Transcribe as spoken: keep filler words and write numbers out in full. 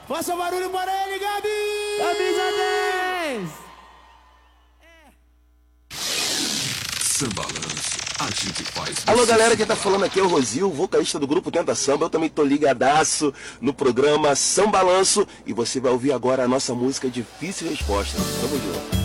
Faça barulho para ele, Gabi! Camisa dez! Sambalanço, a gente faz. Alô galera, quem tá falando aqui é o Rosil, vocalista do grupo Tenta Samba. Eu também tô ligadaço no programa Sambalanço e você vai ouvir agora a nossa música Difícil Resposta. Tamo junto.